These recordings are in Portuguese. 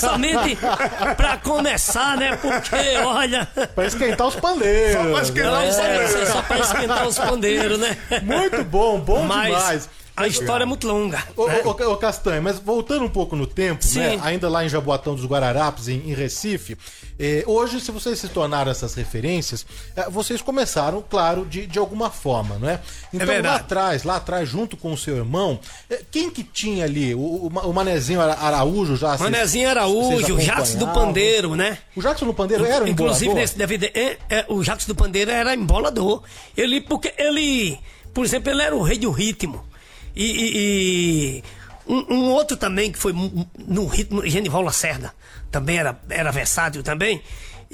somente pra começar, né? Porque, olha... Pra esquentar os pandeiros. Só pra esquentar os pandeiros. Só pra esquentar os pandeiros, né? Muito bom, bom Mas demais. a história é muito longa. Ô, Castanha, mas voltando um pouco no tempo, né? Ainda lá em Jaboatão dos Guararapes, em Recife, hoje, se vocês se tornaram essas referências, vocês começaram, claro, de alguma forma, não é? Então, lá atrás, junto com o seu irmão, quem que tinha ali? O Manezinho Araújo já... Manezinho Araújo, o Jacques do Pandeiro, né? O Jacques do Pandeiro era um embolador? Inclusive, nesse DVD, o Jacques do Pandeiro era embolador. Porque ele, por exemplo, ele era o rei do ritmo. E um outro também que foi no ritmo, Genival Lacerda, também era versátil também.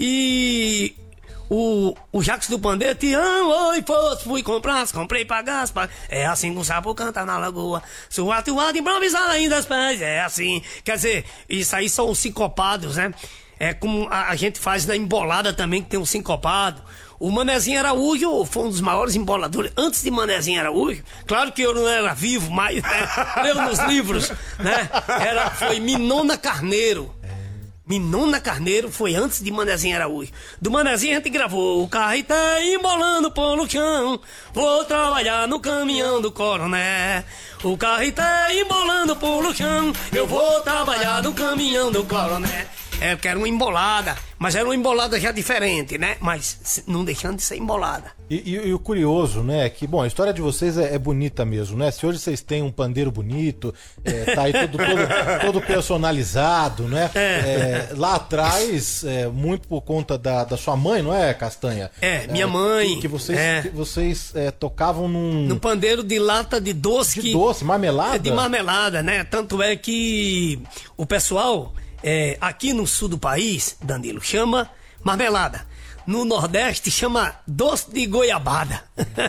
E o Jacques do Pandeiro tinha, oi, fui comprar, comprei, pagasse, é assim que o sapo canta na lagoa, sua atuada improvisada ainda as pés, é assim. Quer dizer, isso aí são os sincopados, né? É como a gente faz na embolada também, que tem um sincopado. O Manezinho Araújo foi um dos maiores emboladores. Antes de Manezinho Araújo, claro que eu não era vivo, mas leu nos livros, né? Foi Minona Carneiro. Minona Carneiro foi antes de Manezinho Araújo. Do Manezinho a gente gravou o carro tá embolando pelo chão. Vou trabalhar no caminhão do coronel. O carro tá embolando pelo chão. Eu vou trabalhar no caminhão do coronel. Porque era uma embolada, mas era uma embolada já diferente, né? Mas não deixando de ser embolada. E o curioso, né, é que, bom, a história de vocês é bonita mesmo, né? Se hoje vocês têm um pandeiro bonito, tá aí todo personalizado, né? Lá atrás, muito por conta da sua mãe, não é, Castanha? Minha mãe. Que vocês tocavam num pandeiro de lata de doce. De doce, marmelada? De marmelada, né? Tanto é que o pessoal... aqui no sul do país, Danilo, chama marmelada. No Nordeste chama doce de goiabada.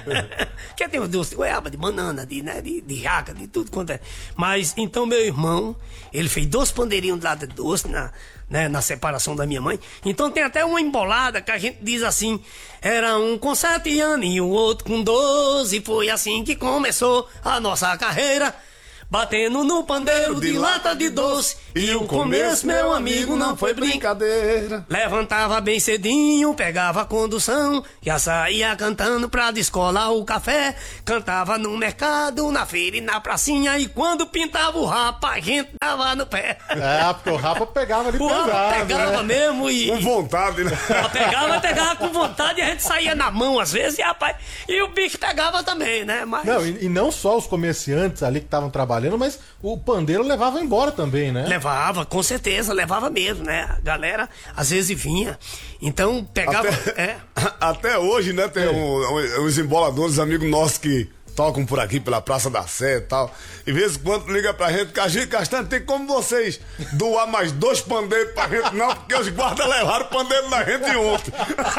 Que tem o doce de goiaba, de banana, de jaca, de tudo quanto é. Mas então meu irmão, ele fez 2 pandeirinhos de lata de doce na separação da minha mãe. Então tem até uma embolada que a gente diz assim: era um com 7 anos e o outro com 12. Foi assim que começou a nossa carreira. Batendo no pandeiro de lata de doce. E o começo, meu amigo, não foi brincadeira. Levantava bem cedinho, pegava a condução, já saía cantando pra descolar o café. Cantava no mercado, na feira e na pracinha. E quando pintava o rapa, a gente dava no pé. Porque o rapa pegava ali pesado. O rapa pegava, né? Mesmo e... Com vontade, né? Pegava com vontade e a gente saía na mão às vezes, rapaz. E o bicho pegava também, né? Mas... Não, e não só os comerciantes ali que estavam trabalhando, mas o pandeiro levava embora também, né? Levava, com certeza, levava mesmo, né? A galera às vezes vinha, então pegava... Até hoje, né, tem uns emboladores, amigos nossos que tocam por aqui pela Praça da Sé e tal. E de vez em quando liga pra gente, Castanha, tem como vocês doar mais 2 pandeiros pra gente? Não, porque os guardas levaram o pandeiro da gente ontem.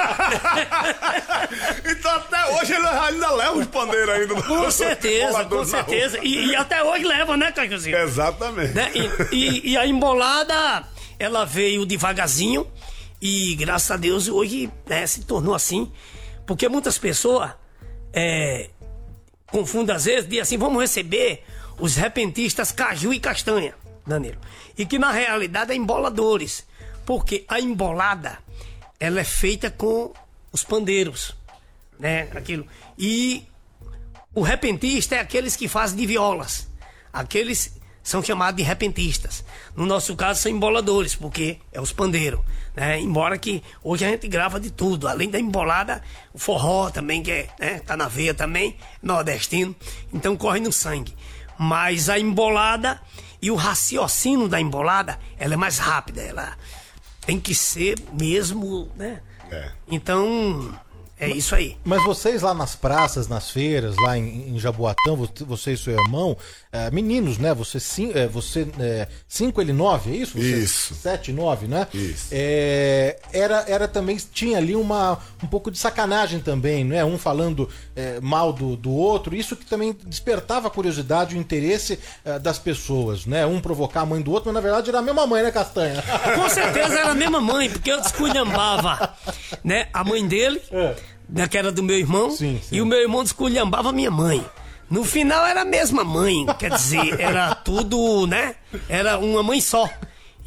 Então até hoje ele ainda leva os pandeiros ainda. Com certeza. E até hoje leva, né, Cajuzinho? Exatamente. Né? E a embolada, ela veio devagarzinho e graças a Deus hoje, né, se tornou assim. Porque muitas pessoas... confundem às vezes, diz assim, vamos receber os repentistas Caju e Castanha, Danilo. E que na realidade é emboladores. Porque a embolada, ela é feita com os pandeiros, né? Aquilo. E o repentista é aqueles que fazem de violas. Aqueles são chamados de repentistas. No nosso caso são emboladores, porque é os pandeiros, né? Embora que hoje a gente grava de tudo, além da embolada, o forró também, que tá na veia também, nordestino, então corre no sangue. Mas a embolada e o raciocínio da embolada, ela é mais rápida, ela tem que ser mesmo, né? Então... é isso aí. Mas vocês lá nas praças, nas feiras, lá em Jaboatão, você e seu irmão, meninos, né? Você 5, ele 9, é isso? Isso. 7, 9, né? Isso. Era também, tinha ali um pouco de sacanagem também, né? Um falando mal do outro, isso que também despertava a curiosidade, o interesse das pessoas, né? Um provocar a mãe do outro, mas na verdade era a mesma mãe, né, Castanha? Com certeza era a mesma mãe, porque eu desculhambava, né? A mãe dele... que era do meu irmão, sim. E o meu irmão desculhambava a minha mãe. No final era a mesma mãe, quer dizer, era tudo, né? Era uma mãe só.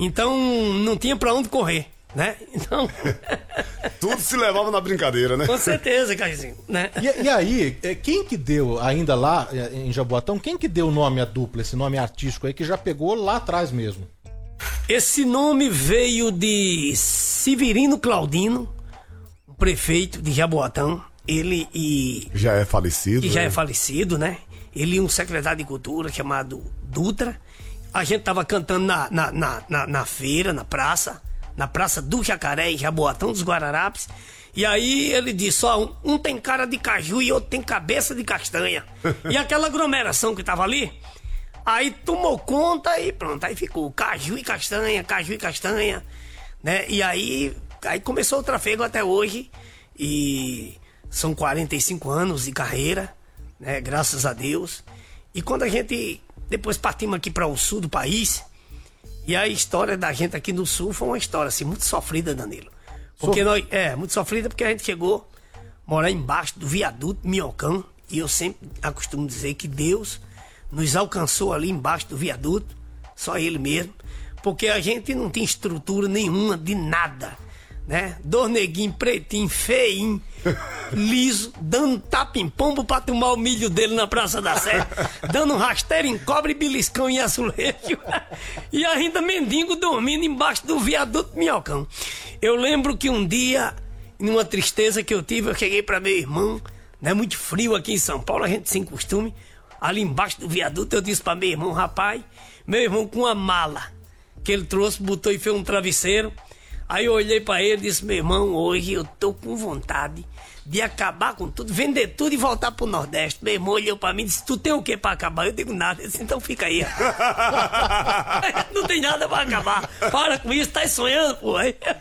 Então não tinha pra onde correr, né? Então... Tudo se levava na brincadeira, né? Com certeza, Cajuzinho, né? E aí, quem que deu, ainda lá em Jaboatão, quem que deu o nome à dupla, esse nome artístico aí que já pegou lá atrás mesmo? Esse nome veio de Severino Claudino, o prefeito de Jaboatão. Ele e... Já é falecido. Que já é falecido, né? Ele e um secretário de cultura chamado Dutra. A gente tava cantando na feira, na praça do Jacaré, em Jaboatão dos Guararapes. E aí ele disse, ó, um tem cara de caju e outro tem cabeça de castanha. E aquela aglomeração que tava ali, aí tomou conta e pronto, aí ficou caju e castanha, né? E aí começou o trafego até hoje. E são 45 anos de carreira, né? Graças a Deus. E quando a gente depois partimos aqui para o sul do país, e a história da gente aqui no sul foi uma história assim, muito sofrida, Danilo. Porque muito sofrida porque a gente chegou a morar embaixo do viaduto Minhocão, e eu sempre acostumo dizer que Deus nos alcançou ali embaixo do viaduto, só Ele mesmo, porque a gente não tinha estrutura nenhuma de nada, né? Dois neguinhos, pretinho, feinho, liso, dando tapa em pombo pra tomar o milho dele na Praça da Sé, dando rasteiro em cobre, beliscão em azulejo, e ainda mendigo dormindo embaixo do viaduto Minhocão. Eu lembro que um dia, numa tristeza que eu tive, eu cheguei pra meu irmão, né? Muito frio aqui em São Paulo, a gente sem costume, ali embaixo do viaduto, eu disse pra meu irmão, rapaz, meu irmão com uma mala que ele trouxe, botou e fez um travesseiro. Aí eu olhei pra ele e disse, meu irmão, hoje eu tô com vontade de acabar com tudo, vender tudo e voltar pro Nordeste. Meu irmão olhou pra mim e disse, tu tem o que pra acabar? Eu digo nada. Ele disse, então fica aí. Não tem nada pra acabar. Para com isso, tá sonhando, pô.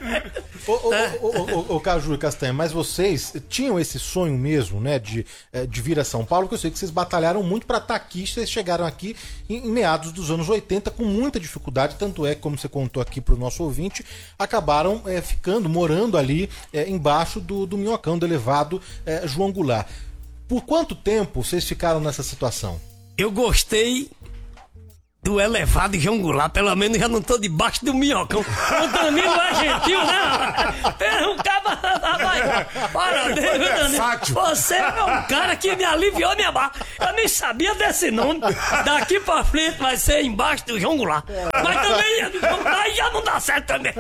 Ô Caju e Castanha, mas vocês tinham esse sonho mesmo, né, de vir a São Paulo, porque eu sei que vocês batalharam muito pra estar aqui, vocês chegaram aqui em meados dos anos 80 com muita dificuldade, tanto é que, como você contou aqui pro nosso ouvinte, acabaram morando ali embaixo do Minhocão, do elevado João Goulart. Por quanto tempo vocês ficaram nessa situação? Eu gostei do elevado João Goulart, pelo menos já não tô debaixo do Minhocão. O Danilo é gentil, né? Pera, um caba. Para, Danilo. Você é um cara que me aliviou minha barra. Eu nem sabia desse nome. Daqui pra frente vai ser embaixo do João Goulart. Mas também, aí já não dá certo também.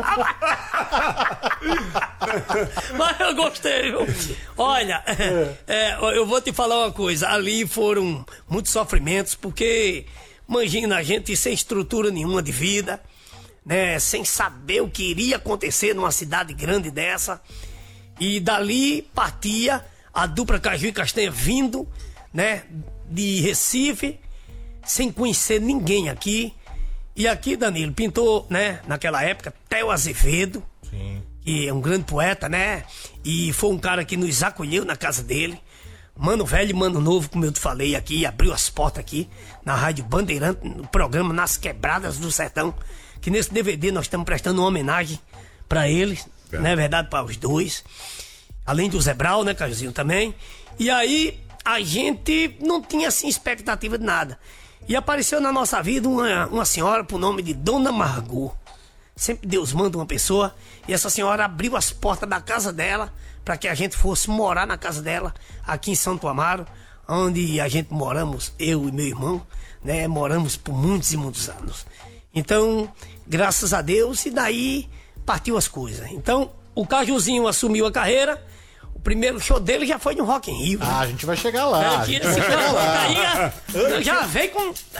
Mas eu gostei, viu? Olha, eu vou te falar uma coisa. Ali foram muitos sofrimentos, porque... Imagina a gente sem estrutura nenhuma de vida, né? Sem saber o que iria acontecer numa cidade grande dessa. E dali partia a dupla Caju e Castanha vindo, né? De Recife, sem conhecer ninguém aqui. E aqui, Danilo, pintou, né? Naquela época, Theo Azevedo, sim, que é um grande poeta, né? E foi um cara que nos acolheu na casa dele. Mano velho e mano novo, como eu te falei aqui, abriu as portas aqui na Rádio Bandeirante, no programa Nas Quebradas do Sertão, que nesse DVD nós estamos prestando uma homenagem pra eles, não é verdade, para os dois, além do Zé Brau, né, Cajuzinho, também. E aí a gente não tinha assim expectativa de nada, e apareceu na nossa vida uma senhora por nome de Dona Margot. Sempre Deus manda uma pessoa, e essa senhora abriu as portas da casa dela para que a gente fosse morar na casa dela, aqui em Santo Amaro, onde a gente moramos, eu e meu irmão, né? Moramos por muitos e muitos anos. Então, graças a Deus, e daí partiu as coisas. Então, o Cajuzinho assumiu a carreira. O primeiro show dele já foi no Rock in Rio. Ah, a gente vai chegar lá. Já veio com